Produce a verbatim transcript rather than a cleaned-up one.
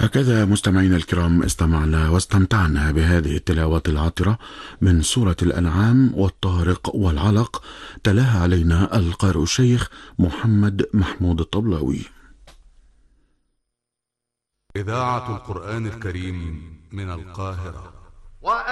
هكذا مستمعينا الكرام استمعنا واستمتعنا بهذه التلاوة العطرة من سورة الأنعام والطارق والعلق. تلاها علينا القارئ الشيخ محمد محمود الطبلاوي. إذاعة القرآن الكريم من القاهرة.